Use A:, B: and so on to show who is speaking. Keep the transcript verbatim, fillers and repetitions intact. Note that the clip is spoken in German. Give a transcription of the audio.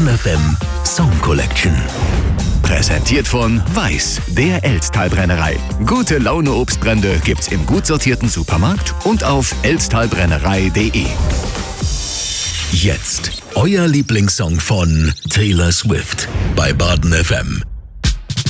A: Baden F M Song Collection. Präsentiert von Weiß, der Elsttalbrennerei. Gute Laune Obstbrände gibt's im gut sortierten Supermarkt und auf elsttalbrennerei punkt de. Jetzt euer Lieblingssong von Taylor Swift bei Baden F M.